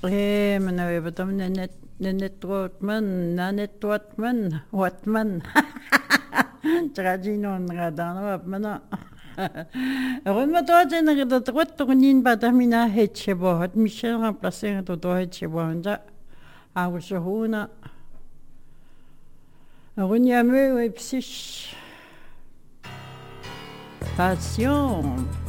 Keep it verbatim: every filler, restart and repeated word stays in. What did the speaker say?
Eh, men jag vet om Nanette Nanette Rothman, Nanette Rothman, Rothman. Tradinon radano apmana. Ron ma to jen rida trot to nin badamina hetchebo, hat Michel remplacer to to hetchebo anja. Au shona. Ron ya me we psich. Passion.